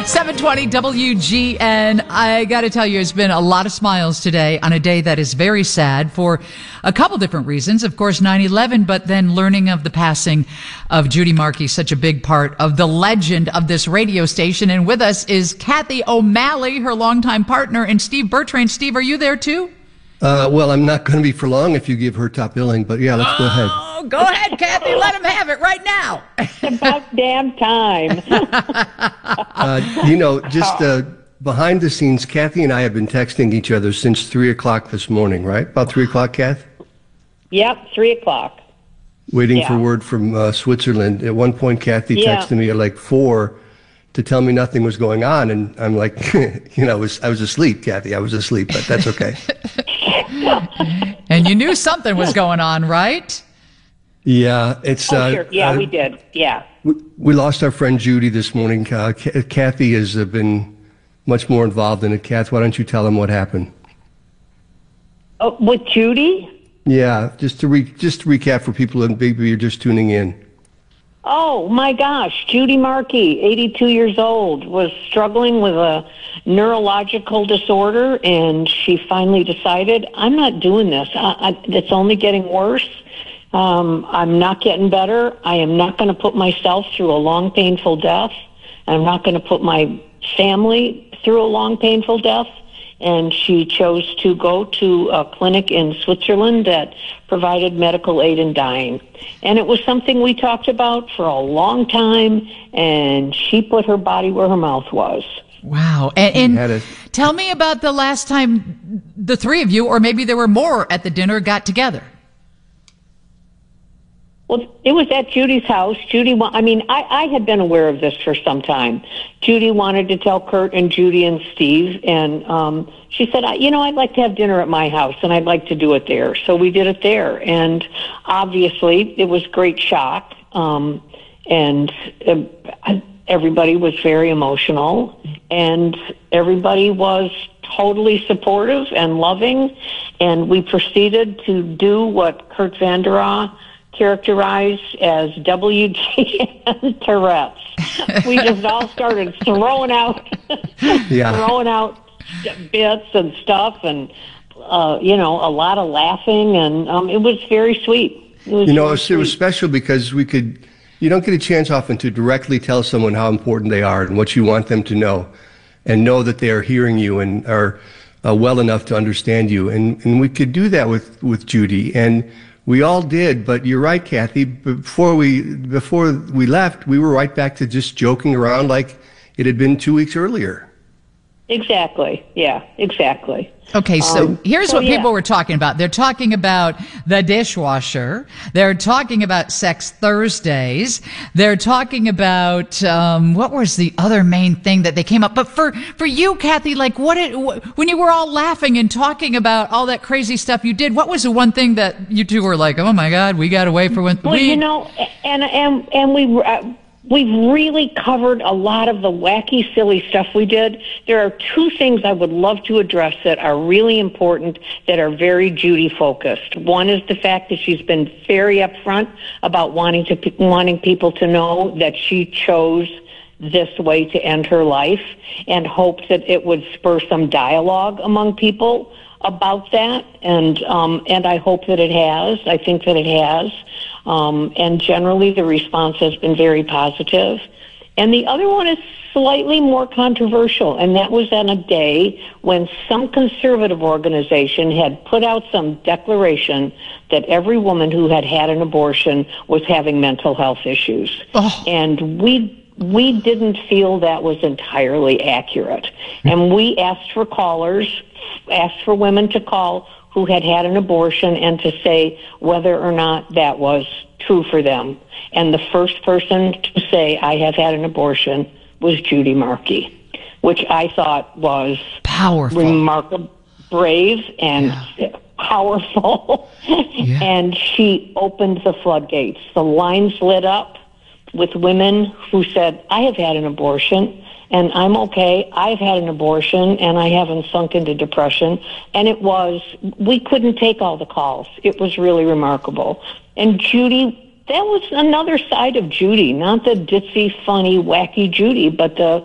720 WGN. I got to tell you, it's been a lot of smiles today on a day that is very sad for a couple different reasons. Of course, 9/11, but then learning of the passing of Judy Markey, such a big part of the legend of this radio station. And with us is Kathy O'Malley, her longtime partner, and Steve Bertrain. Steve, are you there too? Well, I'm not going to be for long if you give her top billing, but yeah, let's go ahead. Oh, go ahead, Kathy. Let him have it right now. It's about damn time. Behind the scenes, Kathy and I have been texting each other since 3 o'clock this morning, right? About 3 o'clock, Kath? Yep, 3 o'clock. Waiting for word from Switzerland. At one point, Kathy texted me at like 4 to tell me nothing was going on, and I'm like, I was asleep, Kathy. I was asleep, but that's okay. And you knew something was going on, right? Yeah, it's. Sure. Yeah, we did. Yeah. We lost our friend Judy this morning. Kathy has been much more involved in it. Kath, why don't you tell them what happened? Oh, with Judy? Yeah, just to recap for people who maybe you're just tuning in. Oh, my gosh. Judy Markey, 82 years old, was struggling with a neurological disorder, and she finally decided, I'm not doing this. It's only getting worse. I'm not getting better. I am not going to put myself through a long, painful death. I'm not going to put my family through a long, painful death. And she chose to go to a clinic in Switzerland that provided medical aid in dying. And it was something we talked about for a long time, and she put her body where her mouth was. Wow. And tell me about the last time the three of you, or maybe there were more at the dinner, got together. Well, it was at Judy's house. I had been aware of this for some time. Judy wanted to tell Kurt and Judy and Steve, and she said, I'd like to have dinner at my house, and I'd like to do it there. So we did it there, and obviously it was great shock, and everybody was very emotional, and everybody was totally supportive and loving, and we proceeded to do what Kurt Vanderaa characterized as WGN Tourette's. We just all started throwing out bits and stuff, and a lot of laughing, and it was very sweet. It was special because you don't get a chance often to directly tell someone how important they are and what you want them to know, and know that they are hearing you and are well enough to understand you, and we could do that with Judy, and we all did. But you're right, Kathy. Before we left, we were right back to just joking around like it had been 2 weeks earlier. Exactly. Yeah, exactly. Okay, so here's what people were talking about. They're talking about the dishwasher. They're talking about Sex Thursdays. They're talking about what was the other main thing that they came up? But for you, Kathy, like when you were all laughing and talking about all that crazy stuff you did, what was the one thing that you two were like, oh my God, we got to wait for when? Well, we've really covered a lot of the wacky, silly stuff we did. There are two things I would love to address that are really important, that are very Judy-focused. One is the fact that she's been very upfront about wanting people to know that she chose this way to end her life, and hopes that it would spur some dialogue among people about that, and I hope that it has. I think that it has. And generally the response has been very positive. And the other one is slightly more controversial, and that was on a day when some conservative organization had put out some declaration that every woman who had had an abortion was having mental health issues. Oh. And we didn't feel that was entirely accurate. And we asked for women to call who had had an abortion and to say whether or not that was true for them. And the first person to say, I have had an abortion, was Judy Markey, which I thought was powerful, remarkable, brave, and powerful. Yeah. And she opened the floodgates. The lines lit up with women who said, I have had an abortion, and I'm okay. I've had an abortion, and I haven't sunk into depression. And we couldn't take all the calls. It was really remarkable. And Judy, that was another side of Judy, not the ditzy, funny, wacky Judy, but the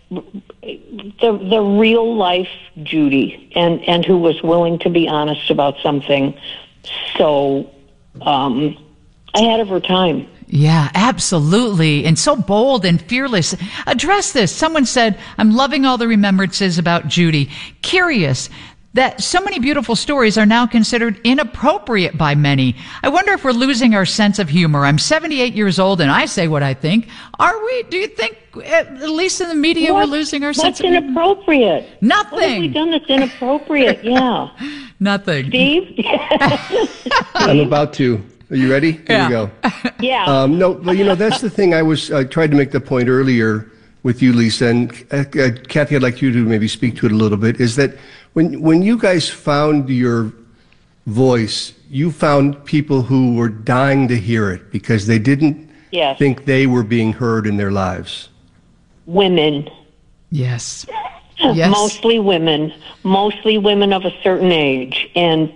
the real life Judy, and who was willing to be honest about something so ahead of her time. Yeah, absolutely. And so bold and fearless. Address this. Someone said, I'm loving all the remembrances about Judy. Curious that so many beautiful stories are now considered inappropriate by many. I wonder if we're losing our sense of humor. I'm 78 years old and I say what I think. Are we? Do you think, at least in the media, we're losing our sense of humor? What's inappropriate? Nothing. What have we done that's inappropriate? Yeah. Nothing. Steve? I'm about to. Are you ready? Here we go. Yeah. No, but that's the thing. I tried to make the point earlier with you, Lisa, and Kathy, I'd like you to maybe speak to it a little bit, is that when you guys found your voice, you found people who were dying to hear it because they didn't think they were being heard in their lives. Women. Yes. Yes. Mostly women of a certain age, and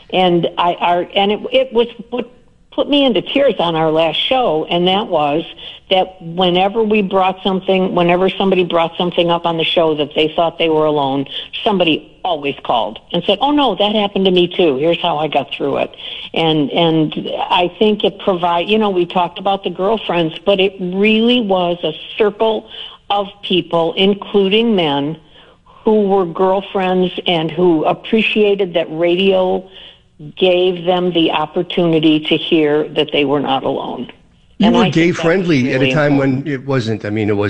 it was what put me into tears on our last show, and that was that whenever somebody brought something up on the show that they thought they were alone, somebody always called and said, "Oh no, that happened to me too. Here's how I got through it." And I think it we talked about the girlfriends, but it really was a circle of people, including men, who were girlfriends and who appreciated that radio gave them the opportunity to hear that they were not alone. You were gay friendly at a time when it wasn't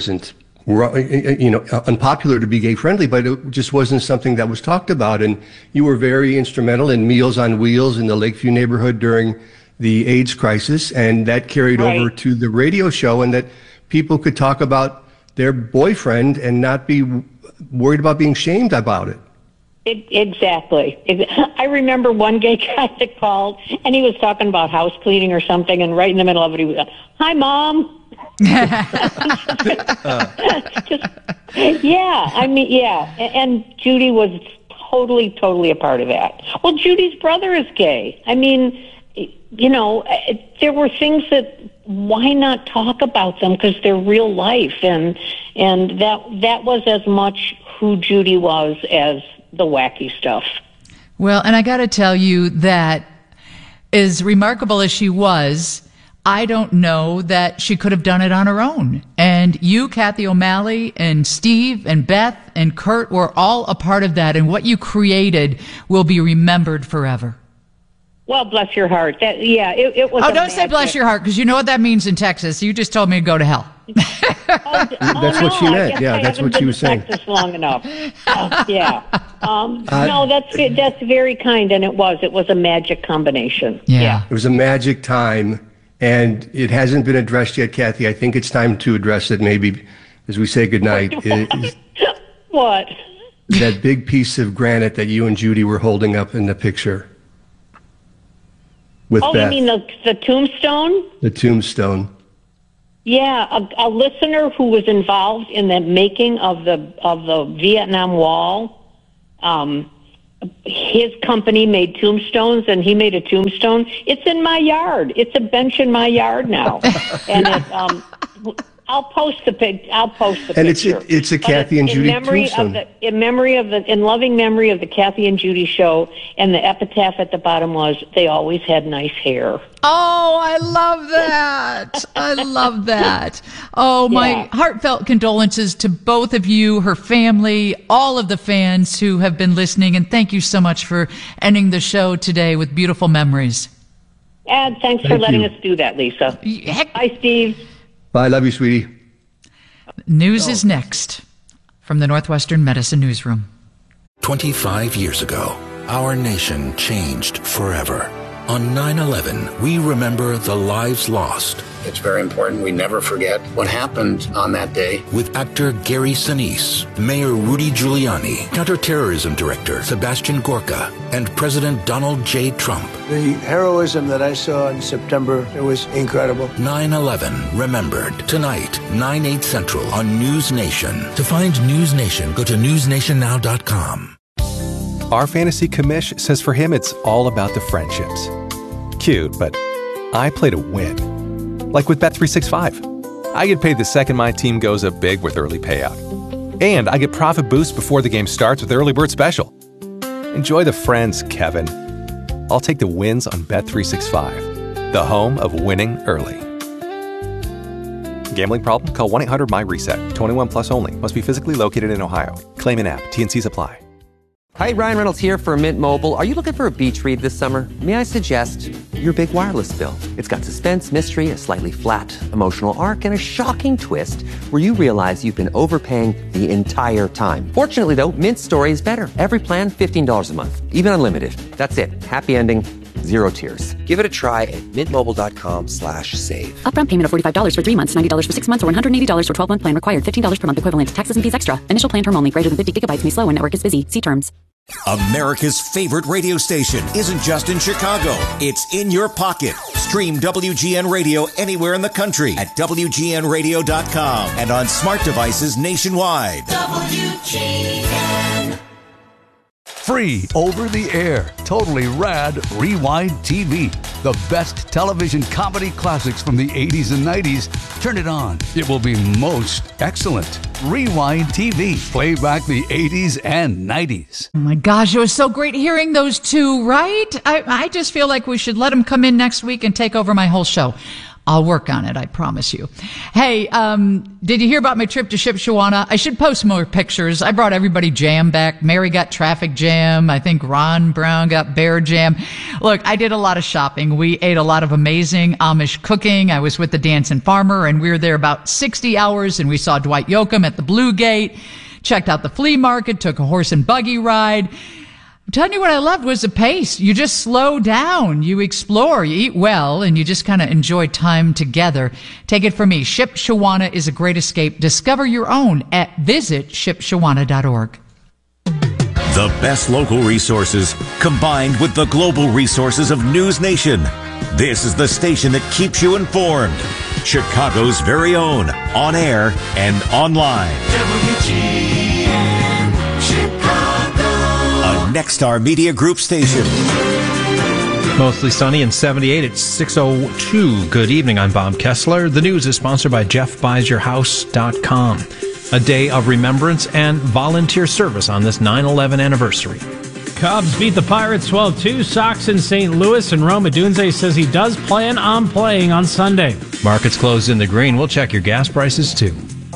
unpopular to be gay friendly, but it just wasn't something that was talked about. And you were very instrumental in Meals on Wheels in the Lakeview neighborhood during the AIDS crisis, and that carried over to the radio show, and that people could talk about their boyfriend and not be worried about being shamed about it. Exactly. I remember one gay guy that called, and he was talking about house cleaning or something, and right in the middle of it, he was like, "Hi, Mom." And Judy was totally a part of that. Well, Judy's brother is gay. I mean, there were things that, why not talk about them, because they're real life, and that was as much who Judy was as the wacky stuff. Well, and I got to tell you that as remarkable as she was, I don't know that she could have done it on her own. And you, Kathy O'Malley, and Steve, and Beth, and Kurt were all a part of that. And what you created will be remembered forever. Well, bless your heart. It was. Oh, don't say bless your heart, because you know what that means in Texas. You just told me to go to hell. That's what she meant. Yeah, that's what she was saying. Texas long enough. No, that's very kind, and it was a magic combination. Yeah. It was a magic time, and it hasn't been addressed yet, Kathy. I think it's time to address it. Maybe as we say goodnight. What? That big piece of granite that you and Judy were holding up in the picture. With Beth. You mean the tombstone? The tombstone. Yeah, a listener who was involved in the making of the Vietnam Wall. His company made tombstones, and he made a tombstone. It's in my yard. It's a bench in my yard now, and I'll post the picture. And it's a Kathy and Judy tombstone. In loving memory of the Kathy and Judy show, and the epitaph at the bottom was, "They always had nice hair." Oh, I love that. I love that. Oh, my heartfelt condolences to both of you, her family, all of the fans who have been listening, and thank you so much for ending the show today with beautiful memories. And thanks for letting us do that, Lisa. Bye, Steve. Bye. Love you, sweetie. News is next from the Northwestern Medicine Newsroom. 25 years ago, our nation changed forever. On 9/11, we remember the lives lost. It's very important we never forget what happened on that day. With actor Gary Sinise, Mayor Rudy Giuliani, Counterterrorism Director Sebastian Gorka, and President Donald J. Trump. The heroism that I saw in September, it was incredible. 9/11 Remembered. Tonight, 9/8 Central on News Nation. To find News Nation, go to newsnationnow.com. Our fantasy commish says for him it's all about the friendships. Cute, but I play to win. Like with Bet365. I get paid the second my team goes up big with early payout. And I get profit boost before the game starts with Early Bird Special. Enjoy the friends, Kevin. I'll take the wins on Bet365, the home of winning early. Gambling problem? Call 1-800-MY-RESET. 21 plus only. Must be physically located in Ohio. Claim in app. T&Cs apply. Hi, Ryan Reynolds here for Mint Mobile. Are you looking for a beach read this summer? May I suggest your big wireless bill? It's got suspense, mystery, a slightly flat emotional arc, and a shocking twist where you realize you've been overpaying the entire time. Fortunately, though, Mint's story is better. Every plan, $15 a month. Even unlimited. That's it. Happy ending. Zero tears. Give it a try at mintmobile.com/save. Upfront payment of $45 for 3 months, $90 for 6 months, or $180 for 12-month plan required. $15 per month equivalent. Taxes and fees extra. Initial plan term only. Greater than 50 gigabytes may slow when network is busy. See terms. America's favorite radio station isn't just in Chicago. It's in your pocket. Stream WGN Radio anywhere in the country at WGNradio.com and on smart devices nationwide. WGN. Free over the air, totally rad Rewind TV. The best television comedy classics from the 80s and 90s. Turn it on. It will be most excellent. Rewind TV. Play back the 80s and 90s. Oh my gosh, it was so great hearing those two, right? I just feel like we should let them come in next week and take over my whole show. I'll work on it, I promise you. Hey, did you hear about my trip to Shipshewana? I should post more pictures. I brought everybody jam back. Mary got traffic jam. I think Ron Brown got bear jam. Look, I did a lot of shopping. We ate a lot of amazing Amish cooking. I was with the Dancing Farmer, and we were there about 60 hours, and we saw Dwight Yoakam at the Blue Gate, checked out the flea market, took a horse and buggy ride. I'm telling you, what I loved was the pace. You just slow down, you explore, you eat well, and you just kind of enjoy time together. Take it from me. Shipshewana is a great escape. Discover your own at visitshipshewana.org. The best local resources combined with the global resources of News Nation. This is the station that keeps you informed. Chicago's very own, on air and online. WGN Chicago. A Nexstar Media Group station. Mostly sunny and 78 at 6:02. Good evening, I'm Bob Kessler. The news is sponsored by JeffBuysYourHouse.com. A day of remembrance and volunteer service on this 9/11 anniversary. Cubs beat the Pirates 12-2. Sox in St. Louis, and Rome Odunze says he does plan on playing on Sunday. Markets closed in the green. We'll check your gas prices, too.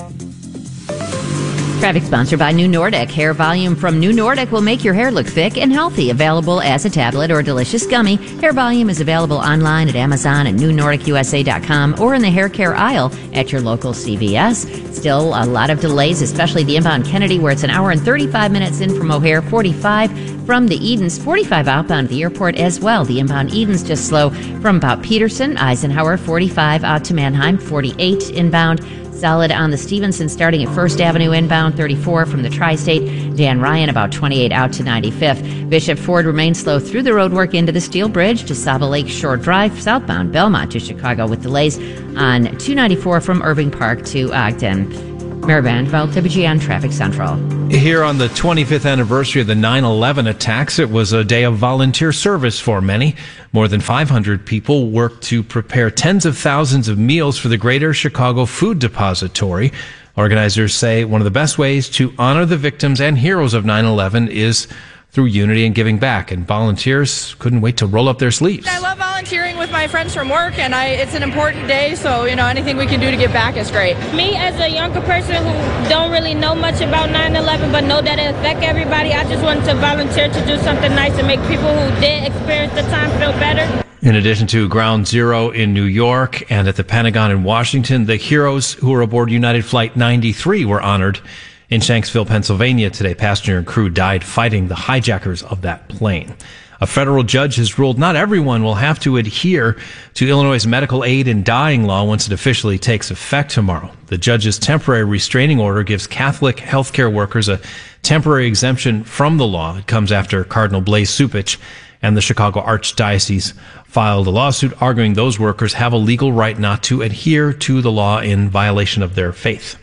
Traffic sponsored by New Nordic. Hair Volume from New Nordic will make your hair look thick and healthy. Available as a tablet or delicious gummy. Hair Volume is available online at Amazon and NewNordicUSA.com or in the hair care aisle at your local CVS. Still a lot of delays, especially the inbound Kennedy, where it's an hour and 35 minutes in from O'Hare, 45 from the Edens, 45 outbound the airport as well. The inbound Edens just slow from about Peterson, Eisenhower, 45 out to Mannheim, 48 inbound. Solid on the Stevenson starting at 1st Avenue inbound, 34 from the Tri-State. Dan Ryan about 28 out to 95th. Bishop Ford remains slow through the roadwork into the Steel Bridge to Saba Lake Shore Drive, southbound Belmont to Chicago with delays on 294 from Irving Park to Ogden. Mariband Val, WGN Traffic Central. Here on the 25th anniversary of the 9/11 attacks, it was a day of volunteer service for many. More than 500 people worked to prepare tens of thousands of meals for the Greater Chicago Food Depository. Organizers say one of the best ways to honor the victims and heroes of 9/11 is through unity and giving back, and volunteers couldn't wait to roll up their sleeves. I love volunteering with my friends from work, and it's an important day, so anything we can do to give back is great. Me, as a younger person who don't really know much about 9/11 but know that it affects everybody, I just wanted to volunteer to do something nice and make people who did experience the time feel better. In addition to Ground Zero in New York and at the Pentagon in Washington, the heroes who were aboard United Flight 93 were honored. In Shanksville, Pennsylvania today, passenger and crew died fighting the hijackers of that plane. A federal judge has ruled not everyone will have to adhere to Illinois' medical aid in dying law once it officially takes effect tomorrow. The judge's temporary restraining order gives Catholic healthcare workers a temporary exemption from the law. It comes after Cardinal Blaise Cupich and the Chicago Archdiocese filed a lawsuit arguing those workers have a legal right not to adhere to the law in violation of their faith.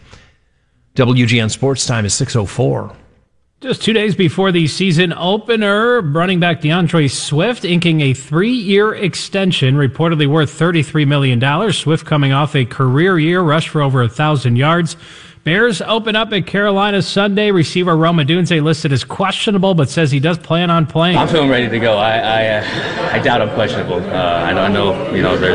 WGN Sports Time is 6:04. Just 2 days before the season opener, running back DeAndre Swift inking a 3-year extension, reportedly worth $33 million. Swift coming off a career year, rushed for over 1,000 yards, Bears open up at Carolina Sunday. Receiver Rome Odunze listed as questionable, but says he does plan on playing. I'm feeling ready to go. I doubt I'm questionable. I know there's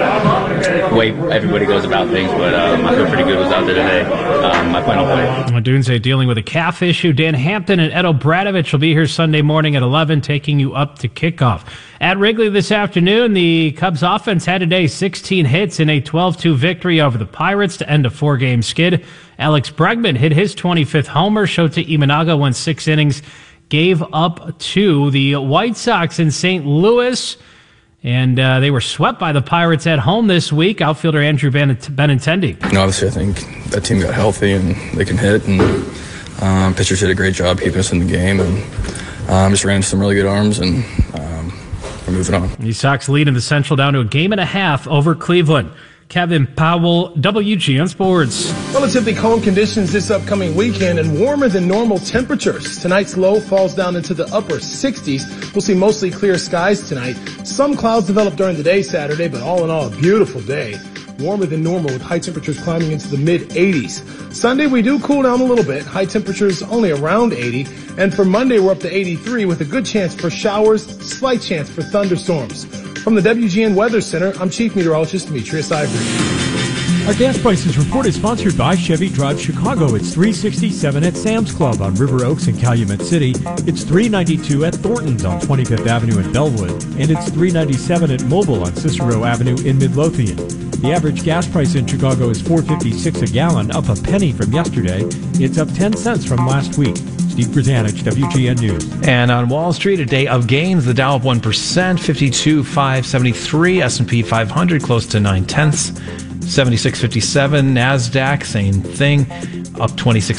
a way everybody goes about things, but I feel pretty good. Was out there today. I plan on playing. Odunze dealing with a calf issue. Dan Hampton and Ed O'Bradovich will be here Sunday morning at 11, taking you up to kickoff. At Wrigley this afternoon, the Cubs offense had today 16 hits in a 12-2 victory over the Pirates to end a 4-game skid. Alex Bregman hit his 25th homer. Shota Imanaga went 6 innings, gave up 2. The White Sox in St. Louis, and they were swept by the Pirates at home this week. Outfielder Andrew Benintendi. Obviously, I think that team got healthy and they can hit, and pitchers did a great job keeping us in the game, and just ran into some really good arms, and we're moving on. The Sox lead in the Central down to a game and a half over Cleveland. Kevin Powell, WGN Sports. Relatively calm conditions this upcoming weekend and warmer than normal temperatures. Tonight's low falls down into the upper 60s. We'll see mostly clear skies tonight. Some clouds develop during the day Saturday, but all in all, a beautiful day. Warmer than normal with high temperatures climbing into the mid-80s. Sunday, we do cool down a little bit. High temperatures only around 80. And for Monday, we're up to 83 with a good chance for showers, slight chance for thunderstorms. From the WGN Weather Center, I'm Chief Meteorologist Demetrius Ivory. Our gas prices report is sponsored by Chevy Drive Chicago. It's $3.67 at Sam's Club on River Oaks in Calumet City. It's $3.92 at Thornton's on 25th Avenue in Bellwood. And it's $3.97 at Mobile on Cicero Avenue in Midlothian. The average gas price in Chicago is $4.56 a gallon, up a penny from yesterday. It's up 10 cents from last week. Steve Grzanich, WGN News. And on Wall Street, a day of gains. The Dow up 1%, 52,573. S&P 500 close to 0.9. 7657. NASDAQ, same thing, up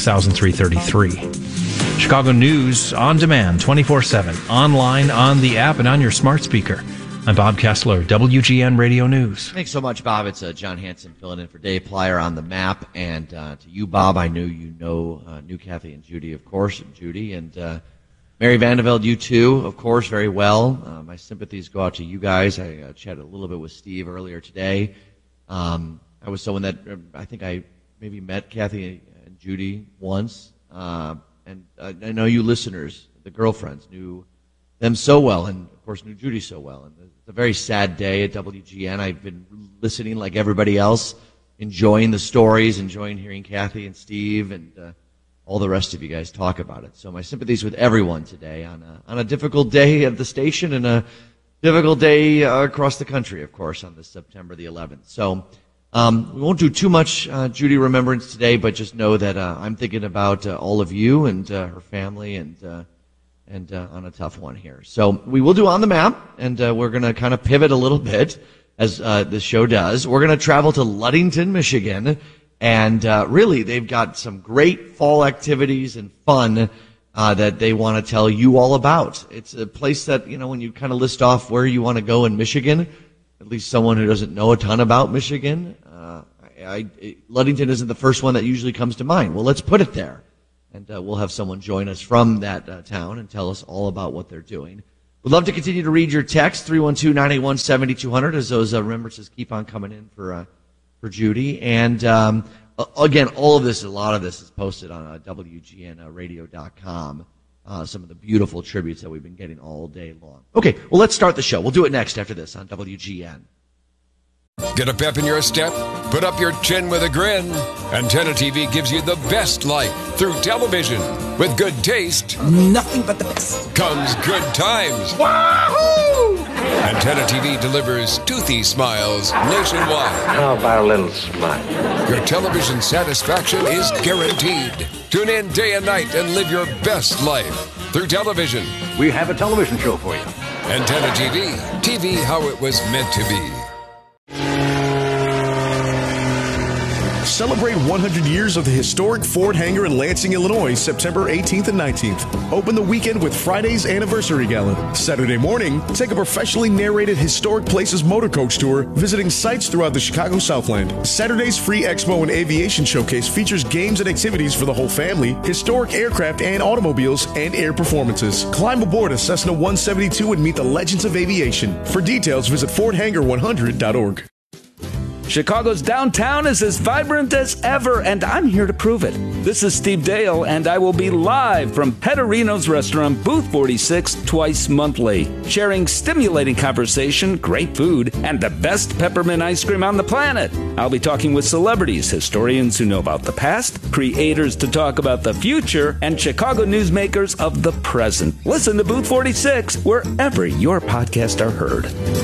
26,333. Chicago News on demand, 24/7, online, on the app, and on your smart speaker. I'm Bob Kessler, WGN Radio News. Thanks so much, Bob. It's John Hanson filling in for Dave Plyer on the map. And to you, Bob, I knew knew Kathy and Judy, of course, Judy. And Mary Vandeveld, you too, of course, very well. My sympathies go out to you guys. I chatted a little bit with Steve earlier today. I was someone that I think I maybe met Kathy and Judy once. And I know you listeners, the girlfriends, knew them so well, and of course knew Judy so well. And it's a very sad day at WGN. I've been listening like everybody else, enjoying the stories, enjoying hearing Kathy and Steve and all the rest of you guys talk about it. So my sympathies with everyone today on a difficult day at the station and a difficult day across the country, of course, on this September the 11th. So we won't do too much Judy remembrance today, but just know that I'm thinking about all of you and her family and on a tough one here. So we will do On the Map, and we're going to kind of pivot a little bit, as this show does. We're going to travel to Ludington, Michigan, and really they've got some great fall activities and fun that they want to tell you all about. It's a place that, when you kind of list off where you want to go in Michigan, at least someone who doesn't know a ton about Michigan, Ludington isn't the first one that usually comes to mind. Well, let's put it there. And we'll have someone join us from that town and tell us all about what they're doing. We'd love to continue to read your text, 312-981-7200, as those remembrances keep on coming in for Judy. And again, a lot of this is posted on WGNradio.com. Some of the beautiful tributes that we've been getting all day long. Okay, well, let's start the show. We'll do it next after this on WGN. Get a pep in your step? Put up your chin with a grin. Antenna TV gives you the best life through television. With good taste, nothing but the best, comes good times. Wahoo! Antenna TV delivers toothy smiles nationwide. How about a little smile? Your television satisfaction is guaranteed. Tune in day and night and live your best life through television. We have a television show for you. Antenna TV. TV how it was meant to be. Celebrate 100 years of the historic Ford hangar in Lansing, Illinois, September 18th and 19th. Open the weekend with Friday's Anniversary Gala. Saturday morning, take a professionally narrated Historic Places motor coach tour, visiting sites throughout the Chicago Southland. Saturday's free expo and aviation showcase features games and activities for the whole family, historic aircraft and automobiles, and air performances. Climb aboard a Cessna 172 and meet the legends of aviation. For details, visit FordHangar100.org. Chicago's downtown is as vibrant as ever, and I'm here to prove it. This is Steve Dale, and I will be live from Petterino's restaurant, Booth 46, twice monthly, sharing stimulating conversation, great food, and the best peppermint ice cream on the planet. I'll be talking with celebrities, historians who know about the past, creators to talk about the future, and Chicago newsmakers of the present. Listen to Booth 46 wherever your podcasts are heard.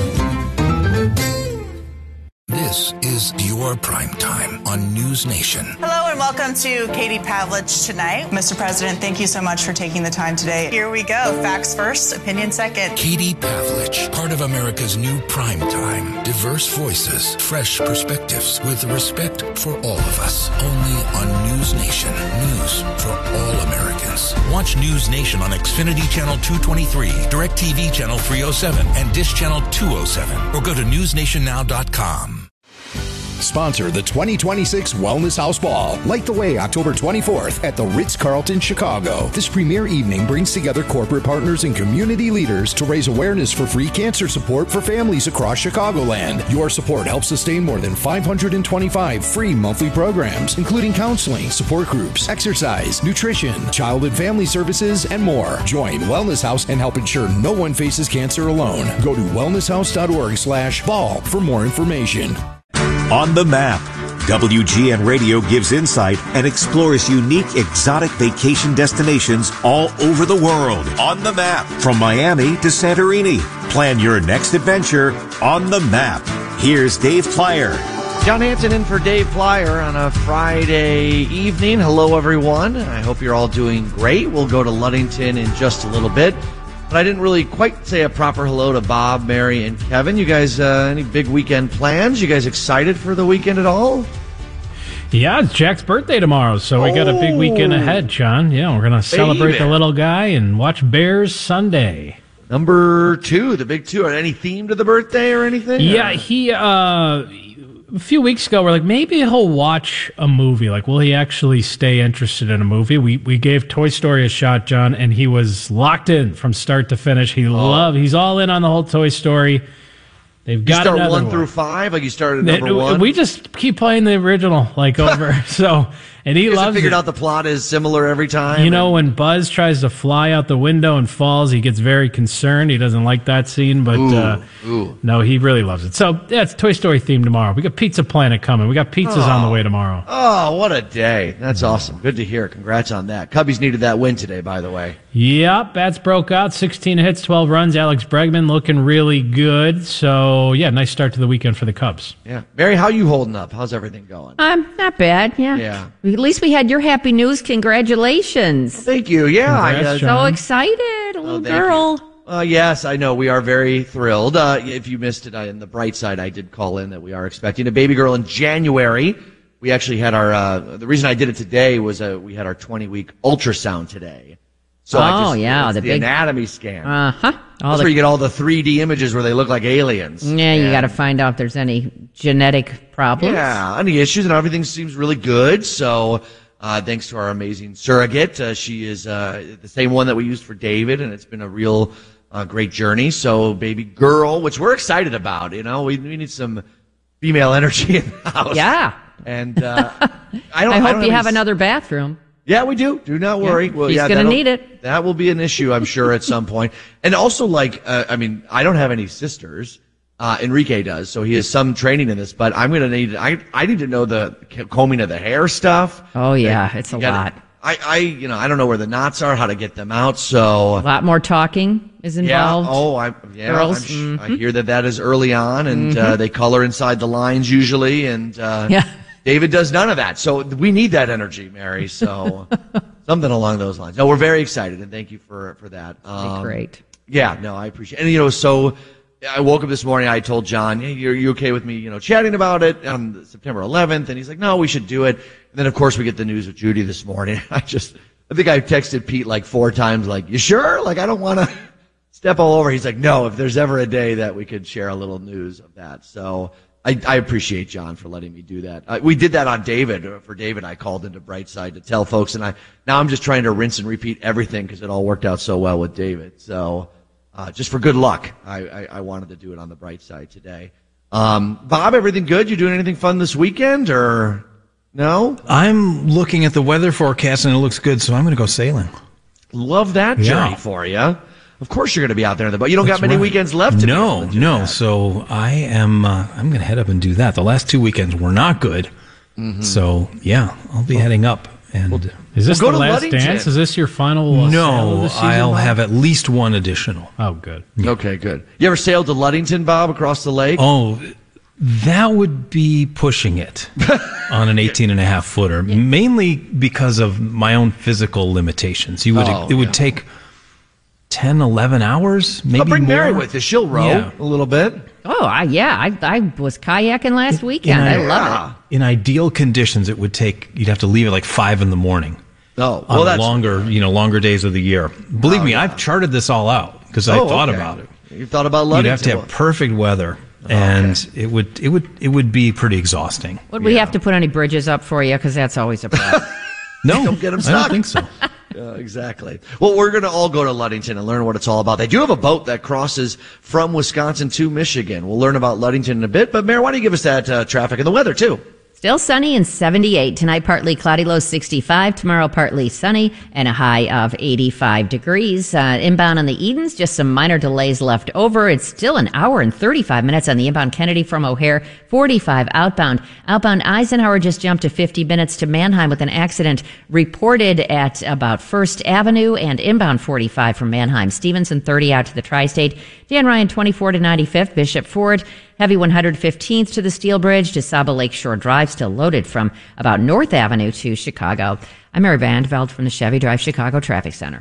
This is your prime time on News Nation. Hello and welcome to Katie Pavlich Tonight. Mr. President, thank you so much for taking the time today. Here we go. Facts first, opinion second. Katie Pavlich, part of America's new prime time. Diverse voices, fresh perspectives, with respect for all of us. Only on News Nation. News for all Americans. Watch News Nation on Xfinity Channel 223, DirecTV Channel 307, and Dish Channel 207. Or go to newsnationnow.com. Sponsor the 2026 Wellness House Ball. Light the way October 24th at the Ritz-Carlton, Chicago. This premier evening brings together corporate partners and community leaders to raise awareness for free cancer support for families across Chicagoland. Your support helps sustain more than 525 free monthly programs, including counseling, support groups, exercise, nutrition, child and family services, and more. Join Wellness House and help ensure no one faces cancer alone. Go to wellnesshouse.org/ball for more information. On the Map, WGN Radio gives insight and explores unique exotic vacation destinations all over the world. On the Map, from Miami to Santorini. Plan your next adventure on the Map. Here's Dave Plyer. John Hanson in for Dave Plyer on a Friday evening. Hello, everyone. I hope you're all doing great. We'll go to Ludington in just a little bit. But I didn't really quite say a proper hello to Bob, Mary, and Kevin. You guys, any big weekend plans? You guys excited for the weekend at all? Yeah, it's Jack's birthday tomorrow, so we got a big weekend ahead, John. Yeah, we're going to celebrate the little guy and watch Bears Sunday. Number 2, the big 2. Are any theme to the birthday or anything? Yeah, he, a few weeks ago, we're like, maybe he'll watch a movie. Like, will he actually stay interested in a movie? We gave Toy Story a shot, John, and he was locked in from start to finish. He's all in on the whole Toy Story. They've got another 1 through 5, like you started at number 1. We just keep playing the original, like over. So, and he loves it. Figured out the plot is similar every time. You know, when Buzz tries to fly out the window and falls, he gets very concerned. He doesn't like that scene, but no, he really loves it. So yeah, it's Toy Story themed tomorrow. We got Pizza Planet coming. We got pizzas on the way tomorrow. Oh, what a day! That's awesome. Good to hear. Congrats on that. Cubbies needed that win today, by the way. Yep, bats broke out. 16 hits, 12 runs. Alex Bregman looking really good. So yeah, nice start to the weekend for the Cubs. Yeah, Mary, how you holding up? How's everything going? Not bad. Yeah. At least we had your happy news. Congratulations. Thank you. Yeah, Congrats, so excited, little girl. Yes, I know. We are very thrilled. If you missed it, in the bright side, I did call in that we are expecting a baby girl in January. We actually had our, the reason I did it today was we had our 20-week ultrasound today. So the big anatomy scan. Uh-huh. That's where you get all the 3D images where they look like aliens. Yeah, you got to find out if there's any genetic problems. Yeah, any issues, and everything seems really good. So thanks to our amazing surrogate. She is the same one that we used for David, and it's been a real great journey. So baby girl, which we're excited about. You know, we need some female energy in the house. Yeah. And I hope you have another bathroom. Yeah, we do. Do not worry. Yeah, he's going to need it. That will be an issue, I'm sure, at some point. And also, I don't have any sisters. Enrique does, so he has some training in this, but I'm going to need, I need to know the combing of the hair stuff. Oh, yeah, it's a lot. I don't know where the knots are, how to get them out, so. A lot more talking is involved. Girls. I hear that is early on, and they color inside the lines usually, and David does none of that. So we need that energy, Mary. So something along those lines. No, we're very excited, and thank you for that. Great. Yeah, no, I appreciate it. And, so I wowoke up this morning, I told John, hey, you okay with me, chatting about it on September 11th? And he's like, no, we should do it. And then, of course, we get the news of Judy this morning. I think I texted Pete like 4 times, like, you sure? Like, I don't want to step all over. He's like, no, if there's ever a day that we could share a little news of that. So I appreciate John for letting me do that. We did that on David. For David, I called into Brightside to tell folks, and now I'm just trying to rinse and repeat everything because it all worked out so well with David. So just for good luck, I wanted to do it on the Bright Side today. Bob, everything good? You doing anything fun this weekend or no? I'm looking at the weather forecast and it looks good, so I'm going to go sailing. Love that journey for you. Of course you're going to be out there in the boat. You don't That's got many right. weekends left to No. So I'm going to head up and do that. The last 2 weekends were not good. Mm-hmm. So, yeah, I'll be heading up. And is this the last dance? Is this your final sail of the season, I'll Bob? have at least one additional. Oh, good. Okay, good. You ever sailed to Ludington, Bob, across the lake? Oh, that would be pushing it on an 18.5 footer, mainly because of my own physical limitations. It would take 10, 11 hours, maybe I'll bring more. Mary with you. She'll row a little bit. Oh, I was kayaking last weekend. I love it. In ideal conditions, you'd have to leave at like 5 in the morning. Oh, well, on that's longer days of the year. Believe me, I've charted this all out because I thought about it. You thought about Ludington. You'd have to have perfect weather, and it would be pretty exhausting. Would we have to put any bridges up for you? Because that's always a problem. No, don't get them I stuck. don't think so. Exactly. Well, we're going to all go to Ludington and learn what it's all about. They do have a boat that crosses from Wisconsin to Michigan. We'll learn about Ludington in a bit. But, Mayor, why don't you give us that traffic and the weather, too? Still sunny and 78. Tonight, partly cloudy, low 65. Tomorrow, partly sunny and a high of 85 degrees. Inbound on the Edens, just some minor delays left over. It's still an hour and 35 minutes on the inbound Kennedy from O'Hare, 45 outbound. Outbound Eisenhower just jumped to 50 minutes to Manheim with an accident reported at about 1st Avenue, and inbound 45 from Manheim. Stevenson 30 out to the Tri-State. Dan Ryan 24 to 95th. Bishop Ford. Heavy 115th to the Steel Bridge. DeSaba Lakeshore Drive still loaded from about North Avenue to Chicago. I'm Mary Vandeveld from the Chevy Drive Chicago Traffic Center.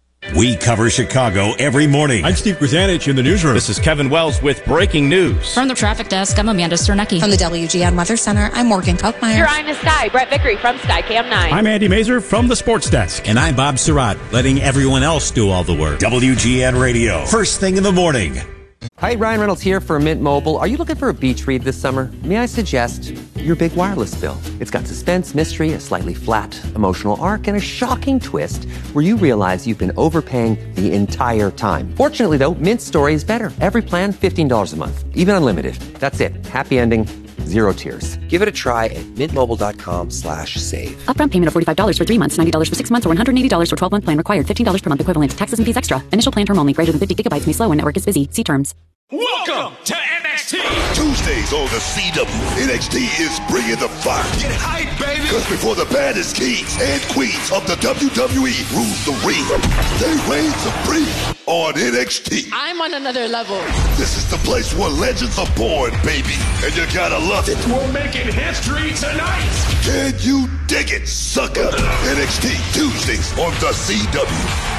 We cover Chicago every morning. I'm Steve Grzanich in the newsroom. This is Kevin Wells with breaking news. From the traffic desk, I'm Amanda Sternecki. From the WGN Weather Center, I'm Morgan Kalkmeyer. Your Eye in the Sky, Brett Vickery from Skycam 9. I'm Andy Mazer from the Sports Desk. And I'm Bob Surratt, letting everyone else do all the work. WGN Radio, first thing in the morning. Hi, Ryan Reynolds here for Mint Mobile. Are you looking for a beach read this summer? May I suggest your big wireless bill? It's got suspense, mystery, a slightly flat emotional arc, and a shocking twist where you realize you've been overpaying the entire time. Fortunately, though, Mint's story is better. Every plan, $15 a month, even unlimited. That's it. Happy ending. Zero tears. Give it a try at mintmobile.com/save. Upfront payment of $45 for 3 months, $90 for 6 months, or $180 for 12-month plan required. $15 per month equivalent. Taxes and fees extra. Initial plan term only. Greater than 50 gigabytes may slow when network is busy. See terms. Welcome to NXT. Tuesdays on the CW. NXT is bringing the fire. Get hype, baby. Because before the baddest kings and queens of the WWE rule the ring, they reign supreme on NXT. I'm on another level. This is the place where legends are born, baby. And you gotta love it. We're making history tonight. Can you dig it, sucker? NXT Tuesdays on the CW.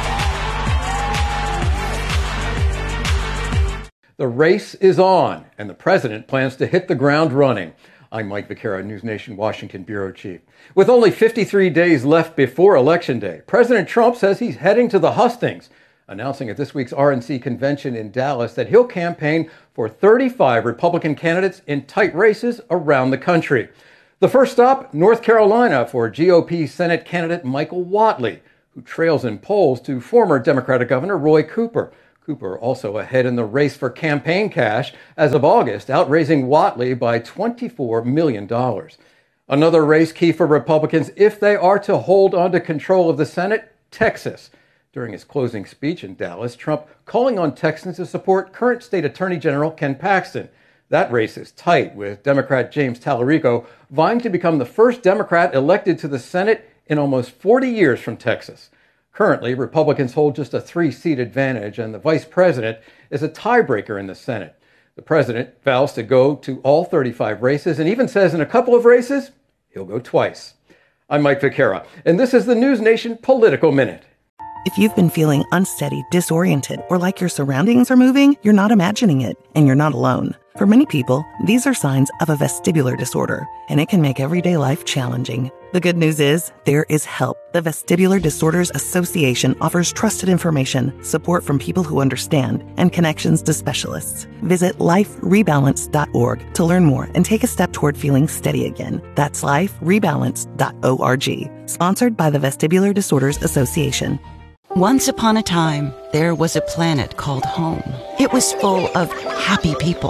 The race is on, and the president plans to hit the ground running. I'm Mike Vaquera, News Nation Washington Bureau Chief. With only 53 days left before Election Day, President Trump says he's heading to the hustings, announcing at this week's RNC convention in Dallas that he'll campaign for 35 Republican candidates in tight races around the country. The first stop, North Carolina, for GOP Senate candidate Michael Whatley, who trails in polls to former Democratic Governor Roy Cooper. Cooper also ahead in the race for campaign cash as of August, outraising Whatley by $24 million. Another race key for Republicans if they are to hold on to control of the Senate, Texas. During his closing speech in Dallas, Trump calling on Texans to support current State Attorney General Ken Paxton. That race is tight, with Democrat James Tallarico vying to become the first Democrat elected to the Senate in almost 40 years from Texas. Currently, Republicans hold just a 3-seat advantage, and the vice president is a tiebreaker in the Senate. The president vows to go to all 35 races and even says in a couple of races, he'll go twice. I'm Mike Vaquera, and this is the News Nation Political Minute. If you've been feeling unsteady, disoriented, or like your surroundings are moving, you're not imagining it, and you're not alone. For many people, these are signs of a vestibular disorder, and it can make everyday life challenging. The good news is, there is help. The Vestibular Disorders Association offers trusted information, support from people who understand, and connections to specialists. Visit liferebalance.org to learn more and take a step toward feeling steady again. That's liferebalance.org. Sponsored by the Vestibular Disorders Association. Once upon a time, there was a planet called home. It was full of happy people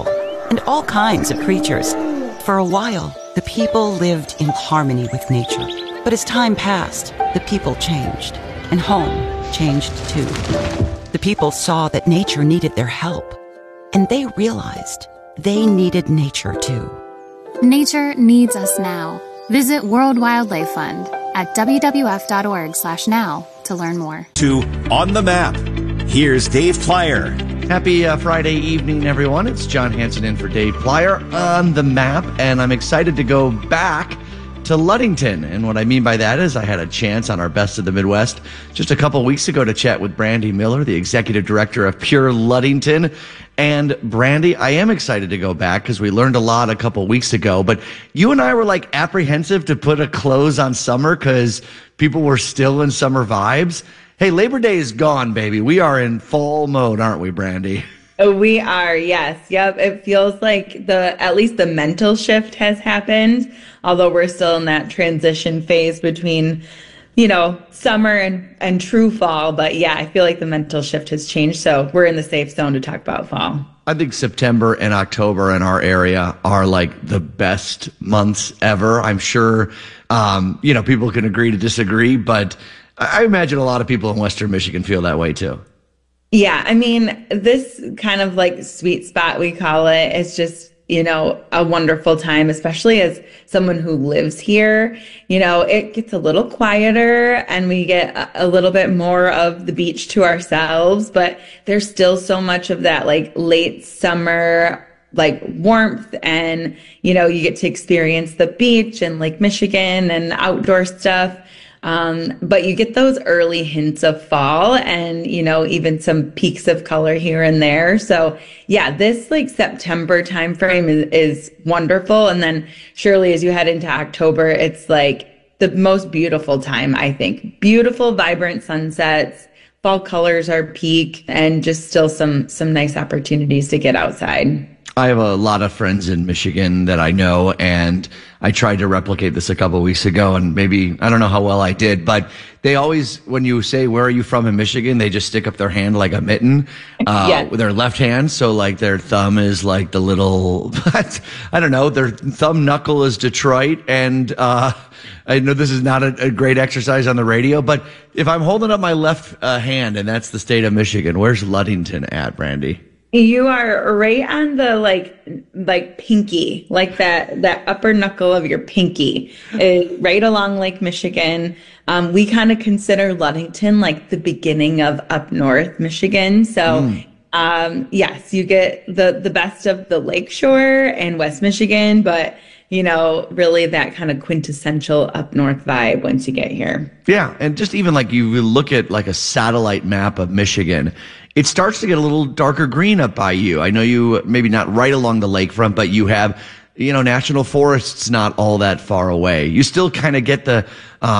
and all kinds of creatures. For a while, the people lived in harmony with nature. But as time passed, the people changed, and home changed too. The people saw that nature needed their help, and they realized they needed nature too. Nature needs us now. Visit World Wildlife Fund at wwf.org/now to learn more. To On the Map, here's Dave Plyer. Happy Friday evening, everyone. It's John Hansen in for Dave Plyer on the Map, and I'm excited to go back to Ludington. And what I mean by that is I had a chance on our Best of the Midwest just a couple weeks ago to chat with Brandy Miller, the executive director of Pure Ludington. And Brandy, I am excited to go back because we learned a lot a couple weeks ago, but you and I were like apprehensive to put a close on summer because people were still in summer vibes. Hey, Labor Day is gone, baby. We are in fall mode, aren't we, Brandy? We are, yes. Yep. It feels like at least the mental shift has happened, although we're still in that transition phase between, summer and true fall. But yeah, I feel like the mental shift has changed. So we're in the safe zone to talk about fall. I think September and October in our area are like the best months ever. I'm sure, people can agree to disagree, but I imagine a lot of people in Western Michigan feel that way too. Yeah, I mean, this kind of like sweet spot, we call it, is just, a wonderful time, especially as someone who lives here. It gets a little quieter and we get a little bit more of the beach to ourselves, but there's still so much of that like late summer like warmth, and, you get to experience the beach and Lake Michigan and outdoor stuff. But you get those early hints of fall and, even some peaks of color here and there. So yeah, this like September timeframe is wonderful. And then surely as you head into October, it's like the most beautiful time, I think. Beautiful, vibrant sunsets, fall colors are peak, and just still some nice opportunities to get outside. I have a lot of friends in Michigan that I know, and I tried to replicate this a couple of weeks ago, and maybe, I don't know how well I did, but they always, when you say, where are you from in Michigan, they just stick up their hand like a mitten, with their left hand. So like their thumb is like the little, I don't know, their thumb knuckle is Detroit. And, I know this is not a great exercise on the radio, but if I'm holding up my left hand and that's the state of Michigan, where's Ludington at, Brandy? You are right on the like pinky, like that upper knuckle of your pinky, right along Lake Michigan. We kind of consider Ludington like the beginning of up north Michigan. So, yes, you get the best of the lakeshore and West Michigan, but really that kind of quintessential up north vibe once you get here. Yeah. And just even like you look at like a satellite map of Michigan, it starts to get a little darker green up by you. I know you maybe not right along the lakefront, but you have, national forests not all that far away. You still kind of get the,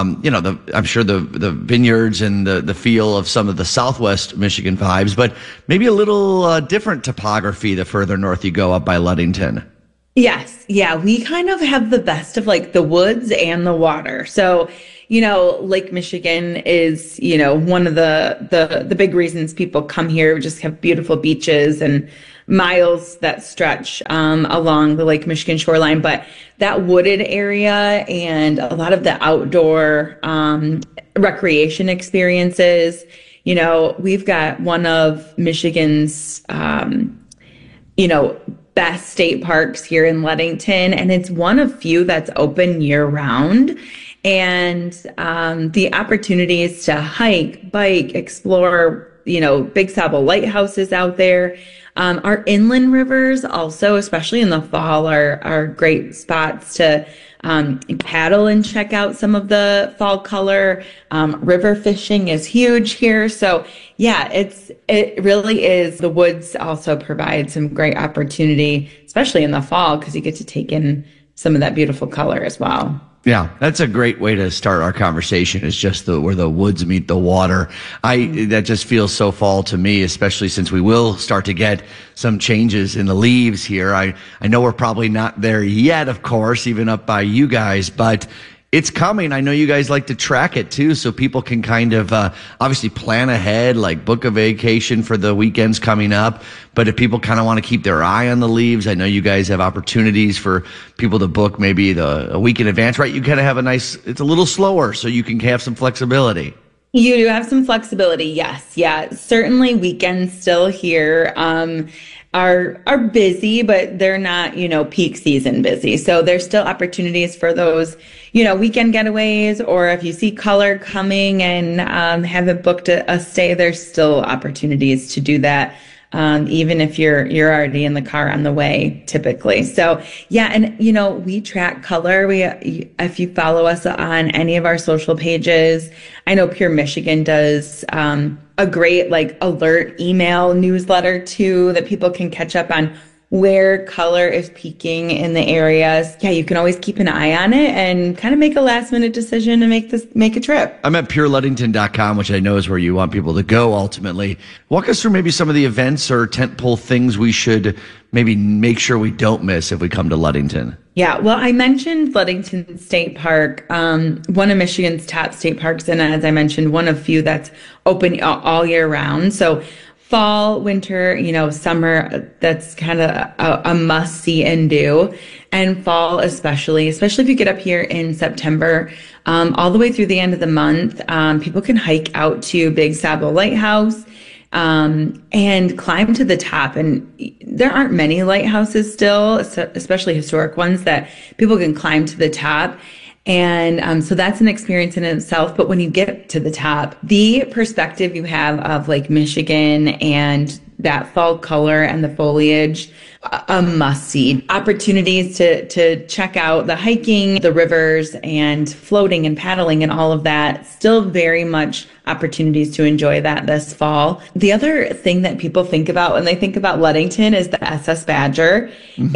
I'm sure the vineyards and the feel of some of the Southwest Michigan vibes, but maybe a little different topography the further north you go up by Ludington. Yes. Yeah. We kind of have the best of like the woods and the water. So, Lake Michigan is, one of the big reasons people come here. We just have beautiful beaches and miles that stretch along the Lake Michigan shoreline. But that wooded area and a lot of the outdoor recreation experiences, we've got one of Michigan's, best state parks here in Ludington, and it's one of few that's open year round. And the opportunities to hike, bike, explore, Big Sable lighthouses out there. Our inland rivers also, especially in the fall, are great spots to paddle and check out some of the fall color. River fishing is huge here. So yeah, it really is. The woods also provide some great opportunity, especially in the fall, because you get to take in some of that beautiful color as well. Yeah, that's a great way to start our conversation, is just where the woods meet the water. That just feels so fall to me, especially since we will start to get some changes in the leaves here. I know we're probably not there yet, of course, even up by you guys, but it's coming. I know you guys like to track it too, so people can kind of obviously plan ahead, like book a vacation for the weekends coming up. But if people kind of want to keep their eye on the leaves, I know you guys have opportunities for people to book maybe a week in advance, right? You kind of have it's a little slower, so you can have some flexibility. You do have some flexibility, yes. Yeah, certainly weekends still here are busy, but they're not, peak season busy. So there's still opportunities for those, weekend getaways, or if you see color coming and haven't booked a stay, there's still opportunities to do that. Even if you're already in the car on the way, typically. So yeah, and we track color. If you follow us on any of our social pages, I know Pure Michigan does a great alert email newsletter too, that people can catch up on where color is peaking in the areas. Yeah, you can always keep an eye on it and kind of make a last minute decision and make a trip. I'm at pureludington.com, which I know is where you want people to go ultimately. Walk us through maybe some of the events or tentpole things we should maybe make sure we don't miss if we come to Ludington. Yeah, well, I mentioned Ludington State Park, one of Michigan's top state parks, and as I mentioned, one of few that's open all year round. So fall, winter, summer, that's kind of a must see and do. And fall especially if you get up here in September, all the way through the end of the month, people can hike out to Big Sabo Lighthouse, and climb to the top. And there aren't many lighthouses still, especially historic ones, that people can climb to the top. And so that's an experience in itself. But when you get to the top, the perspective you have of Lake Michigan and that fall color and the foliage, a must-see. Opportunities to check out the hiking, the rivers, and floating and paddling and all of that. Still very much opportunities to enjoy that this fall. The other thing that people think about when they think about Ludington is the SS Badger. Mm-hmm.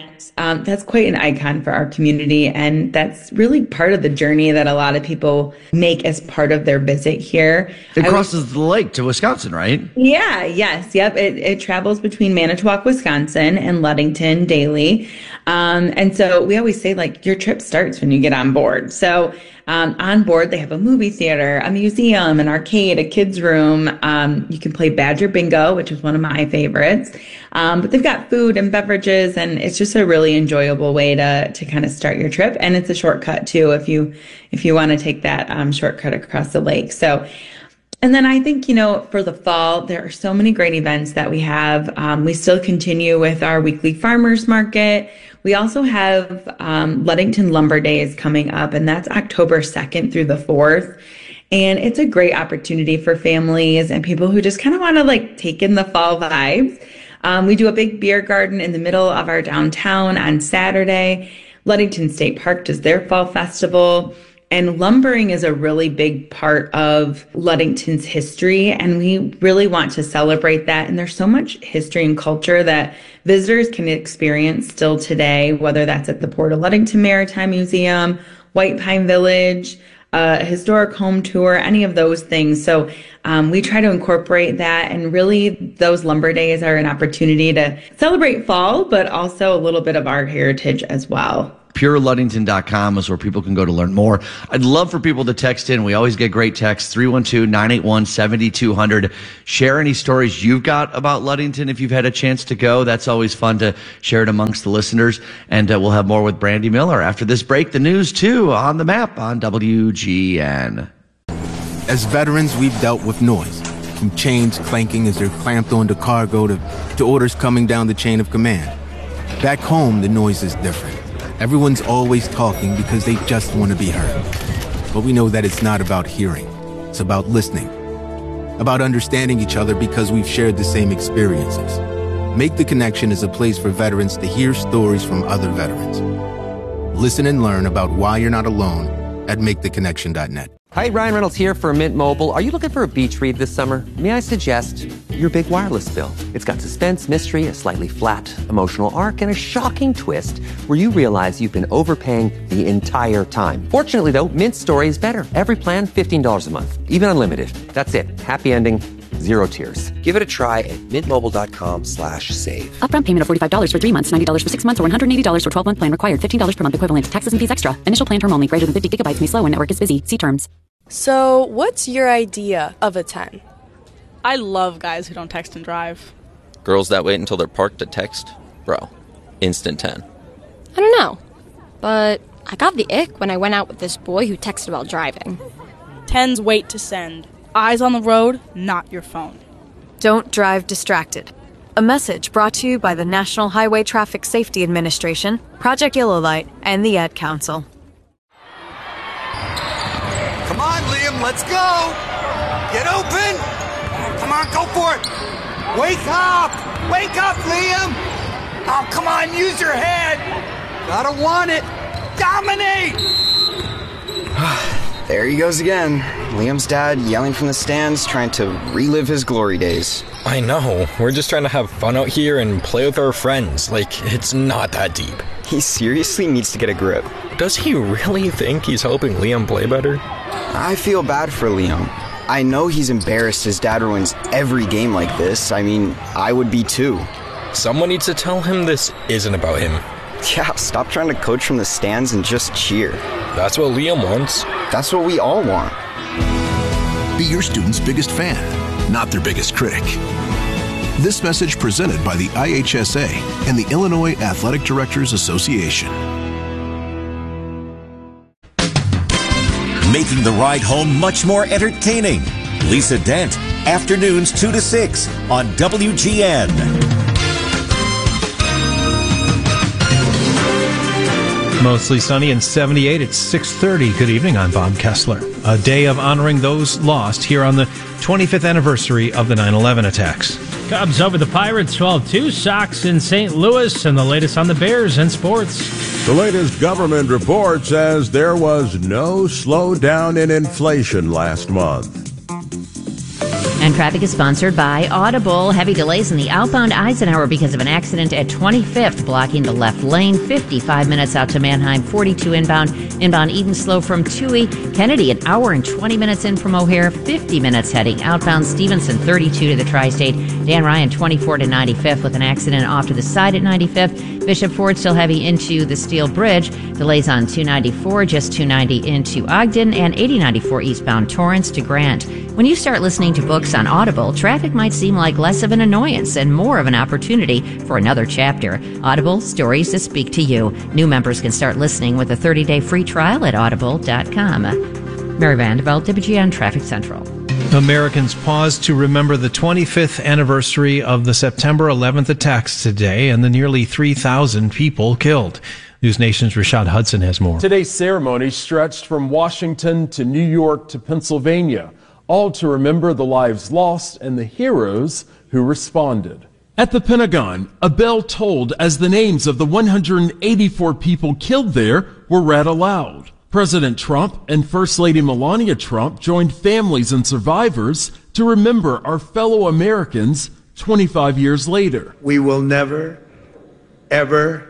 And that's quite an icon for our community. And that's really part of the journey that a lot of people make as part of their visit here. It crosses the lake to Wisconsin, right? Yeah, yes, yep. It travels between Manitowoc, Wisconsin and Ludington daily. And so we always say, your trip starts when you get on board. So on board, they have a movie theater, a museum, an arcade, a kids room. You can play Badger Bingo, which is one of my favorites. But they've got food and beverages, and it's just a really enjoyable way to kind of start your trip. And it's a shortcut too, if you want to take that shortcut across the lake. So, and then I think, for the fall, there are so many great events that we have. We still continue with our weekly farmers market. We also have Ludington Lumber Days coming up, and that's October 2nd through the 4th. And it's a great opportunity for families and people who just kind of want to take in the fall vibes. We do a big beer garden in the middle of our downtown on Saturday. Ludington State Park does their fall festival. And lumbering is a really big part of Ludington's history, and we really want to celebrate that. And there's so much history and culture that visitors can experience still today, whether that's at the Port of Ludington Maritime Museum, White Pine Village, a historic home tour, any of those things. So we try to incorporate that, and really those lumber days are an opportunity to celebrate fall, but also a little bit of our heritage as well. PureLudington.com is where people can go to learn more. I'd love for people to text in. We always get great texts, 312-981-7200. Share any stories you've got about Ludington if you've had a chance to go. That's always fun to share it amongst the listeners. And we'll have more with Brandy Miller after this break. The news, too, on the map on WGN. As veterans, we've dealt with noise, from chains clanking as they're clamped onto cargo to orders coming down the chain of command. Back home, the noise is different. Everyone's always talking because they just want to be heard. But we know that it's not about hearing. It's about listening. About understanding each other because we've shared the same experiences. Make the Connection is a place for veterans to hear stories from other veterans. Listen and learn about why you're not alone at maketheconnection.net. Hi, Ryan Reynolds here for Mint Mobile. Are you looking for a beach read this summer? May I suggest your big wireless bill? It's got suspense, mystery, a slightly flat emotional arc, and a shocking twist where you realize you've been overpaying the entire time. Fortunately, though, Mint's story is better. Every plan, $15 a month, even unlimited. That's it. Happy ending. 0 tiers. Give it a try at mintmobile.com/save. Upfront payment of $45 for 3 months, $90 for 6 months, or $180 for 12-month plan required. $15 per month equivalent. Taxes and fees extra. Initial plan term only. Greater than 50 gigabytes may slow when network is busy. See terms. So, what's your idea of a 10? I love guys who don't text and drive. Girls that wait until they're parked to text? Bro, instant 10. I don't know, but I got the ick when I went out with this boy who texted while driving. 10s wait to send. Eyes on the road, not your phone. Don't drive distracted. A message brought to you by the National Highway Traffic Safety Administration, Project Yellow Light, and the Ad Council. Come on, Liam, let's go! Get open! Come on, go for it! Wake up! Wake up, Liam! Oh, come on, use your head! Gotta want it! Dominate! There he goes again. Liam's dad yelling from the stands, trying to relive his glory days. I know. We're just trying to have fun out here and play with our friends. Like, it's not that deep. He seriously needs to get a grip. Does he really think he's helping Liam play better? I feel bad for Liam. I know he's embarrassed his dad ruins every game like this. I mean, I would be too. Someone needs to tell him this isn't about him. Yeah, stop trying to coach from the stands and just cheer. That's what Liam wants. That's what we all want. Be your student's biggest fan, not their biggest critic. This message presented by the IHSA and the Illinois Athletic Directors Association. Making the ride home much more entertaining. Lisa Dent, afternoons 2 to 6 on WGN. Mostly sunny and 78. It's 6:30. Good evening. I'm Bob Kessler. A day of honoring those lost here on the 25th anniversary of the 9/11 attacks. Cubs over the Pirates 12-2. Sox in St. Louis, and the latest on the Bears and sports. The latest government report says there was no slowdown in inflation last month. And traffic is sponsored by Audible. Heavy delays in the outbound Eisenhower because of an accident at 25th, blocking the left lane. 55 minutes out to Manheim, 42 inbound. Inbound even slow from Toohey. Kennedy, an hour and 20 minutes in from O'Hare. 50 minutes heading outbound. Stevenson, 32 to the Tri-State. Dan Ryan, 24 to 95th with an accident off to the side at 95th. Bishop Ford still heavy into the Steel Bridge. Delays on 294, just 290 into Ogden, and 8094 eastbound Torrance to Grant. When you start listening to books on Audible, traffic might seem like less of an annoyance and more of an opportunity for another chapter. Audible, stories that speak to you. New members can start listening with a 30-day free trial at audible.com. Mary Vandeveld, WGN Traffic Central. Americans pause to remember the 25th anniversary of the September 11th attacks today and the nearly 3,000 people killed. News Nation's Rashad Hudson has more. Today's ceremony stretched from Washington to New York to Pennsylvania, all to remember the lives lost and the heroes who responded. At the Pentagon, a bell tolled as the names of the 184 people killed there were read aloud. President Trump and First Lady Melania Trump joined families and survivors to remember our fellow Americans 25 years later. We will never, ever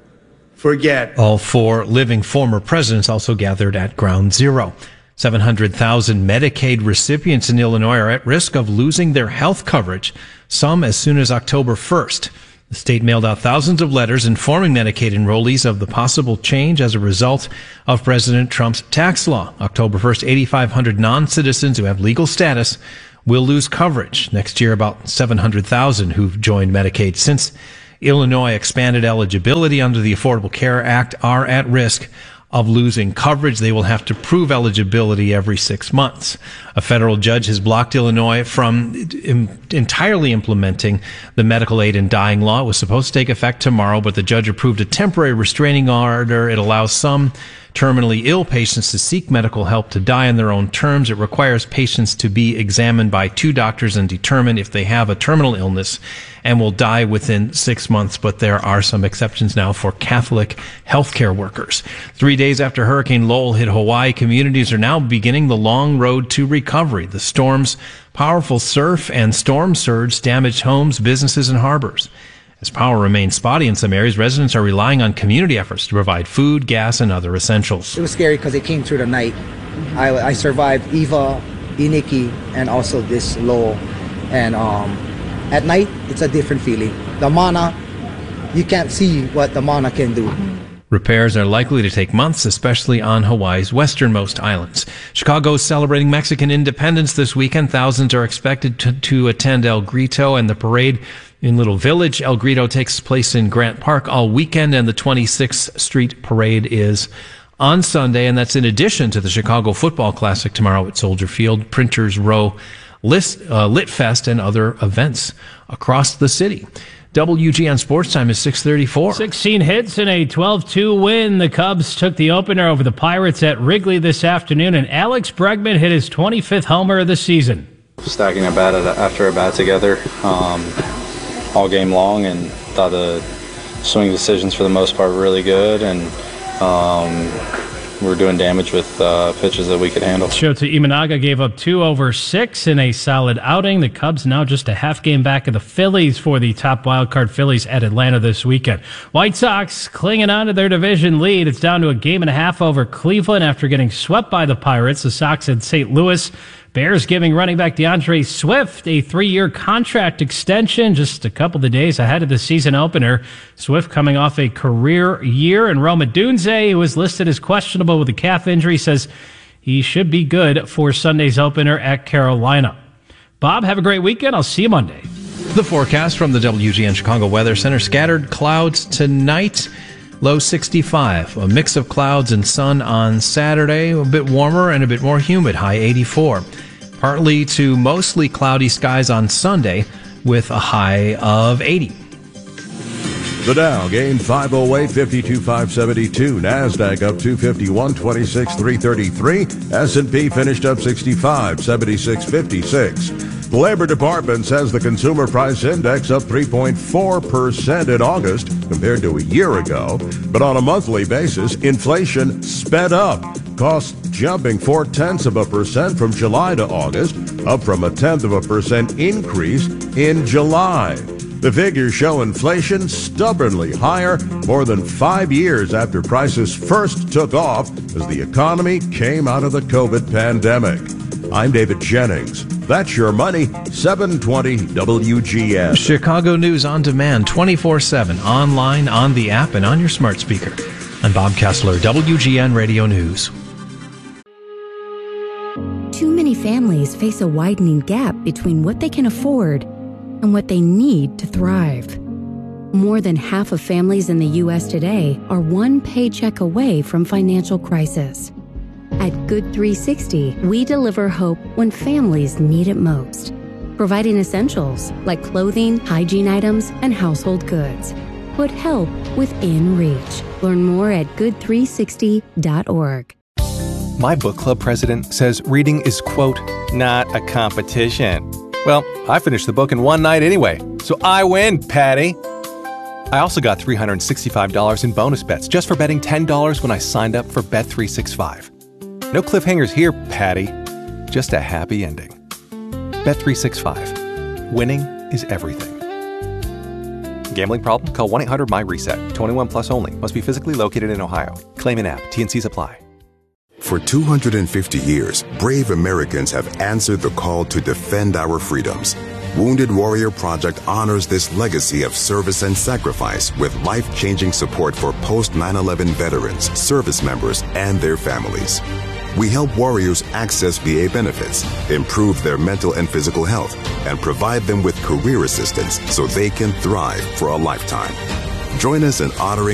forget. All four living former presidents also gathered at Ground Zero. 700,000 Medicaid recipients in Illinois are at risk of losing their health coverage, some as soon as October 1st. The state mailed out thousands of letters informing Medicaid enrollees of the possible change as a result of President Trump's tax law. October 1st, 8,500 non-citizens who have legal status will lose coverage. Next year, about 700,000 who've joined Medicaid since Illinois expanded eligibility under the Affordable Care Act are at risk of losing coverage. They will have to prove eligibility every 6 months. A federal judge has blocked Illinois from entirely implementing the medical aid in dying law. It was supposed to take effect tomorrow, but the judge approved a temporary restraining order. It allows some terminally ill patients to seek medical help to die on their own terms. It requires patients to be examined by 2 doctors and determine if they have a terminal illness and will die within 6 months. But there are some exceptions now for Catholic healthcare workers. 3 days after Hurricane Lowell hit Hawaii, communities are now beginning the long road to recovery. The storm's powerful surf and storm surge damaged homes, businesses, and harbors. As power remains spotty in some areas, residents are relying on community efforts to provide food, gas, and other essentials. It was scary because it came through the night. I survived Eva, Iniki, and also this Lowell. And at night, it's a different feeling. The Mana, you can't see what the Mana can do. Repairs are likely to take months, especially on Hawaii's westernmost islands. Chicago is celebrating Mexican independence this weekend. Thousands are expected to attend El Grito and the parade in Little Village. El Grito takes place in Grant Park all weekend, and the 26th Street Parade is on Sunday, and that's in addition to the Chicago Football Classic tomorrow at Soldier Field, Printers Row, Lit Fest, and other events across the city. WGN Sports Time is 6:34. 16 hits and a 12-2 win. The Cubs took the opener over the Pirates at Wrigley this afternoon, and Alex Bregman hit his 25th homer of the season. Stacking a bat after a bat together all game long, and thought the swing decisions for the most part were really good, and we're doing damage with pitches that we could handle. Shota Imanaga gave up 2 over 6 in a solid outing. The Cubs now just a half game back of the Phillies for the top wildcard Phillies at Atlanta this weekend. White Sox clinging on to their division lead. It's down to a game and a half over Cleveland after getting swept by the Pirates. The Sox at St. Louis. Bears giving running back DeAndre Swift a 3-year contract extension just a couple of days ahead of the season opener. Swift coming off a career year, and Rome Odunze, who was listed as questionable with a calf injury, says he should be good for Sunday's opener at Carolina. Bob, have a great weekend. I'll see you Monday. The forecast from the WGN Chicago Weather Center. Scattered clouds tonight. Low 65. A mix of clouds and sun on Saturday. A bit warmer and a bit more humid. High 84. Partly to mostly cloudy skies on Sunday with a high of 80. The Dow gained 508, 52,572. NASDAQ up 251, 26,333. S&P finished up 65, 76,56. The Labor Department says the Consumer Price Index up 3.4% in August compared to a year ago. But on a monthly basis, inflation sped up. Costs jumping 0.4% from July to August, up from a 0.1% increase in July. The figures show inflation stubbornly higher more than 5 years after prices first took off as the economy came out of the COVID pandemic. I'm David Jennings. That's your money, 720 WGN. Chicago News on demand, 24/7, online, on the app, and on your smart speaker. I'm Bob Kessler, WGN Radio News. Too many families face a widening gap between what they can afford and what they need to thrive. More than half of families in the U.S. today are one paycheck away from financial crisis. At Good 360, we deliver hope when families need it most, providing essentials like clothing, hygiene items, and household goods. Put help within reach. Learn more at good360.org. My book club president says reading is, quote, not a competition. Well, I finished the book in one night anyway, so I win, Patty. I also got $365 in bonus bets just for betting $10 when I signed up for Bet365. No cliffhangers here, Patty. Just a happy ending. Bet365. Winning is everything. Gambling problem? Call 1-800-MY-RESET. 21 plus only. Must be physically located in Ohio. Claim in app. T&Cs apply. For 250 years, brave Americans have answered the call to defend our freedoms. Wounded Warrior Project honors this legacy of service and sacrifice with life-changing support for post-9/11 veterans, service members, and their families. We help warriors access VA benefits, improve their mental and physical health, and provide them with career assistance so they can thrive for a lifetime. Join us in honoring